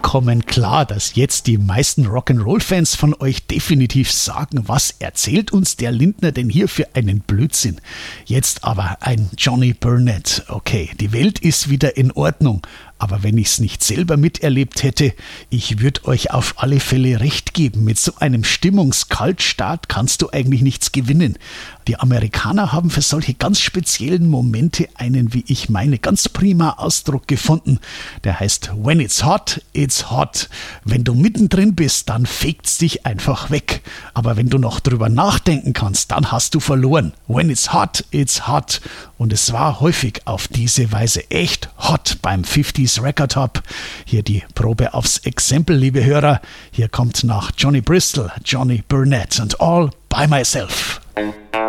vollkommen klar, dass jetzt die meisten Rock'n'Roll-Fans von euch definitiv sagen, was erzählt uns der Lindner denn hier für einen Blödsinn? Jetzt aber ein Johnny Burnett. Okay, die Welt ist wieder in Ordnung. Aber wenn ich es nicht selber miterlebt hätte, ich würde euch auf alle Fälle recht geben. Mit so einem Stimmungskaltstart kannst du eigentlich nichts gewinnen. Die Amerikaner haben für solche ganz speziellen Momente einen, wie ich meine, ganz prima Ausdruck gefunden. Der heißt, when it's hot, it's hot. Wenn du mittendrin bist, dann fegt's dich einfach weg. Aber wenn du noch drüber nachdenken kannst, dann hast du verloren. When it's hot, it's hot. Und es war häufig auf diese Weise echt hot beim 50s Record Hop. Hier die Probe aufs Exempel, liebe Hörer. Hier kommt nach Johnny Bristol, Johnny Burnett and All by Myself.